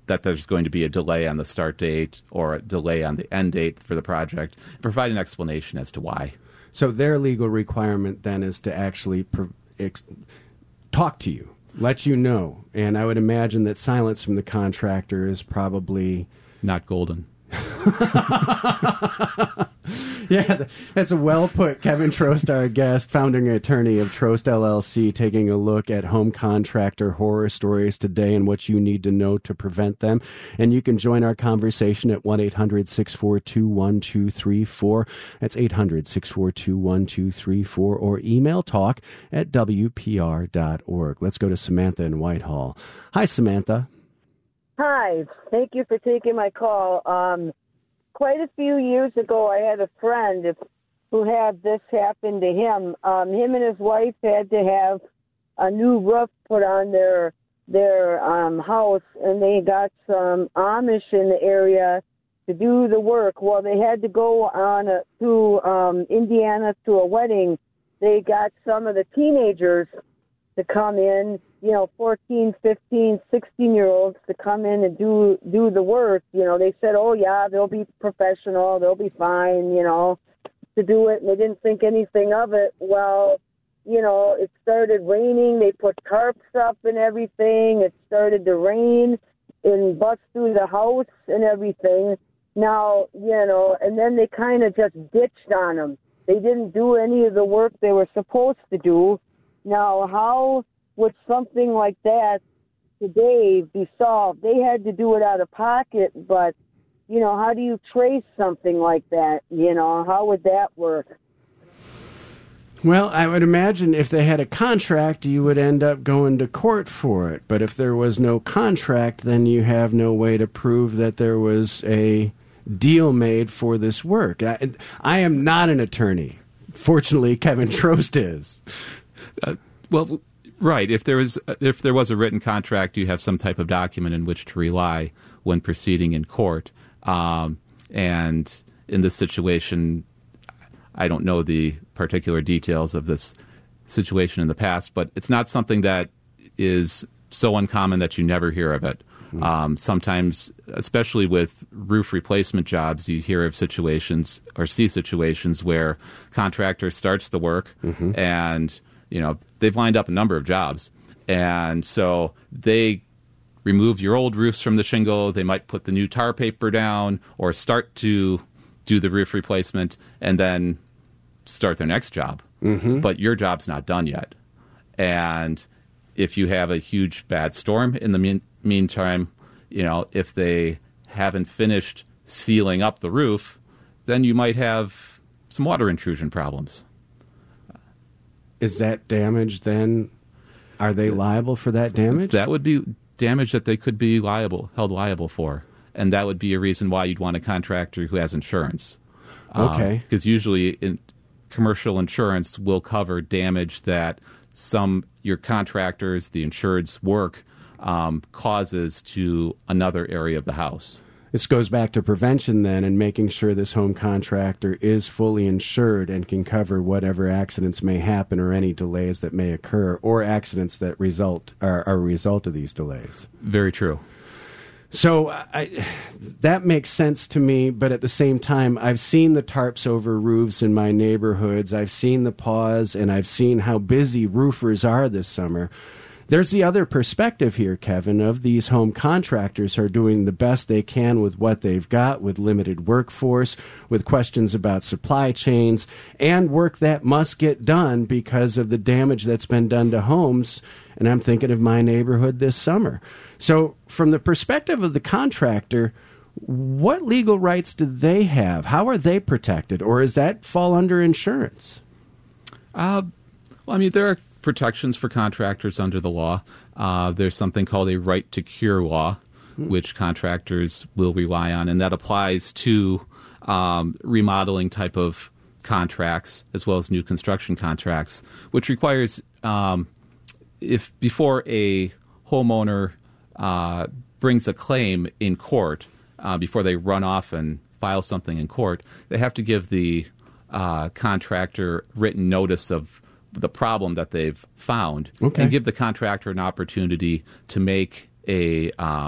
that there's going to be a delay on the start date or a delay on the end date for the project, provide an explanation as to why. So their legal requirement then is to actually talk to you, let you know. And I would imagine that silence from the contractor is probably not golden. Yeah, that's a well put. Kevin Trost, our guest, founding attorney of Trost LLC, taking a look at home contractor horror stories today and what you need to know to prevent them. And you can join our conversation at 1-800-642-1234. That's 800-642-1234, or email talk@wpr.org. Let's go to Samantha in Whitehall. Hi, Samantha. Hi. Thank you for taking my call. Quite a few years ago, I had a friend who had this happen to him. Him and his wife had to have a new roof put on their house, and they got some Amish in the area to do the work. Well, they had to go to Indiana to a wedding. They got some of the teenagers to come in, 14, 15, 16-year-olds to come in and do the work. They said, oh, yeah, they'll be professional, they'll be fine, to do it, and they didn't think anything of it. Well, it started raining. They put tarps up and everything. It started to rain and bust through the house and everything. Now, and then they kind of just ditched on them. They didn't do any of the work they were supposed to do. Now, how would something like that today be solved? They had to do it out of pocket, but, how do you trace something like that? How would that work? Well, I would imagine if they had a contract, you would end up going to court for it. But if there was no contract, then you have no way to prove that there was a deal made for this work. I am not an attorney. Fortunately, Kevin Trost is. Well, right. If there was a written contract, you have some type of document in which to rely when proceeding in court. And in this situation, I don't know the particular details of this situation in the past, but it's not something that is so uncommon that you never hear of it. Sometimes, especially with roof replacement jobs, you hear of situations or see situations where contractor starts the work and they've lined up a number of jobs. And so they remove your old roofs from the shingle. They might put the new tar paper down or start to do the roof replacement and then start their next job. But your job's not done yet. And if you have a huge bad storm in the meantime, if they haven't finished sealing up the roof, then you might have some water intrusion problems. Is that damage then? Are they liable for that damage? That would be damage that they could be held liable for. And that would be a reason why you'd want a contractor who has insurance. Okay. Because usually commercial insurance will cover damage that your contractors, the insured's work, causes to another area of the house. This goes back to prevention then, and making sure this home contractor is fully insured and can cover whatever accidents may happen or any delays that may occur or accidents that are a result of these delays. Very true. So that makes sense to me, but at the same time, I've seen the tarps over roofs in my neighborhoods. I've seen the pause, and I've seen how busy roofers are this summer. There's the other perspective here, Kevin, of these home contractors who are doing the best they can with what they've got, with limited workforce, with questions about supply chains, and work that must get done because of the damage that's been done to homes. And I'm thinking of my neighborhood this summer. So from the perspective of the contractor, what legal rights do they have? How are they protected? Or does that fall under insurance? There are protections for contractors under the law. There's something called a right to cure law, which contractors will rely on, and that applies to remodeling type of contracts as well as new construction contracts, which requires if before a homeowner brings a claim in court, before they run off and file something in court, they have to give the contractor written notice of the problem that they've found, and give the contractor an opportunity to make a